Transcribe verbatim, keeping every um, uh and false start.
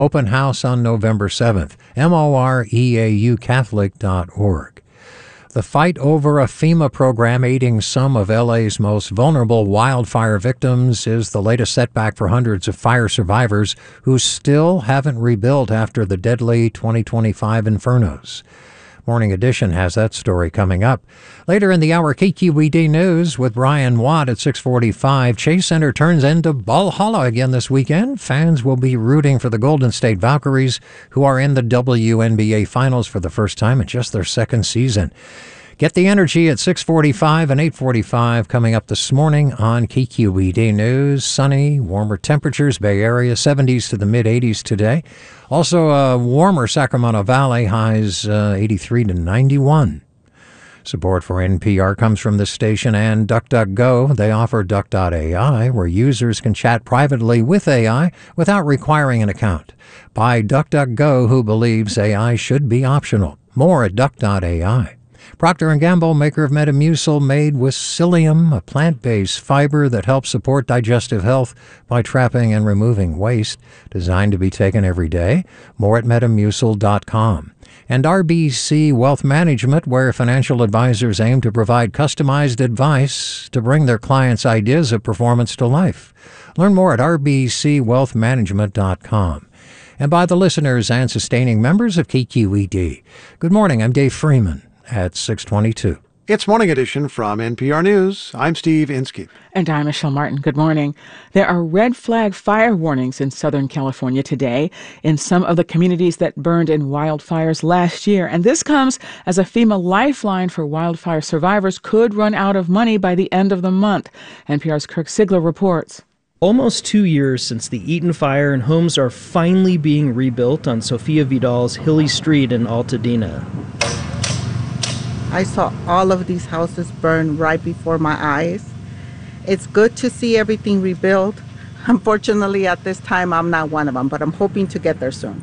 Open house on November seventh. M O R E A U Catholic dot org. The fight over a FEMA program aiding some of L A's most vulnerable wildfire victims is the latest setback for hundreds of fire survivors who still haven't rebuilt after the deadly twenty twenty-five infernos. Morning Edition has that story coming up. Later in the hour, K Q E D News with Brian Watt at six forty-five. Chase Center turns into Valhalla again this weekend. Fans will be rooting for the Golden State Valkyries, who are in the W N B A Finals for the first time in just their second season. Get the energy at six forty-five and eight forty-five coming up this morning on K Q E D News. Sunny, warmer temperatures, Bay Area, seventies to the mid-eighties today. Also, a warmer Sacramento Valley, highs uh, eighty-three to ninety-one. Support for N P R comes from this station and DuckDuckGo. They offer Duck dot A I, where users can chat privately with A I without requiring an account. By DuckDuckGo, who believes A I should be optional. More at Duck dot A I. Procter and Gamble, maker of Metamucil, made with psyllium, a plant-based fiber that helps support digestive health by trapping and removing waste, designed to be taken every day. More at metamucil dot com. And R B C Wealth Management, where financial advisors aim to provide customized advice to bring their clients' ideas of performance to life. Learn more at r b c wealth management dot com. And by the listeners and sustaining members of K Q E D. Good morning, I'm Dave Freeman at six twenty-two. It's Morning Edition from N P R News. I'm Steve Inskeep. And I'm Michelle Martin. Good morning. There are red flag fire warnings in Southern California today in some of the communities that burned in wildfires last year. And this comes as a FEMA lifeline for wildfire survivors could run out of money by the end of the month. N P R's Kirk Sigler reports. Almost two years since the Eaton fire, and homes are finally being rebuilt on Sofia Vidal's hilly street in Altadena. I saw all of these houses burn right before my eyes. It's good to see everything rebuilt. Unfortunately, at this time, I'm not one of them, but I'm hoping to get there soon.